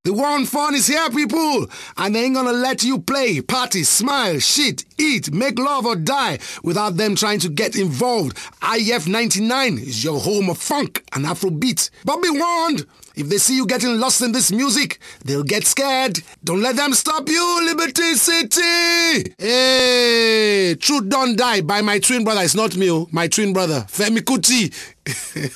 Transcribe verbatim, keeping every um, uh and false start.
The war on fun is here, people, and they ain't gonna let you play, party, smile, shit, eat, make love or die without them trying to get involved. I F ninety-nine is your home of funk and Afrobeat. But be warned, if they see you getting lost in this music, they'll get scared. Don't let them stop you, Liberty City! Hey, Truth Don't Die by my twin brother. It's not me, oh, my twin brother, Femi Kuti.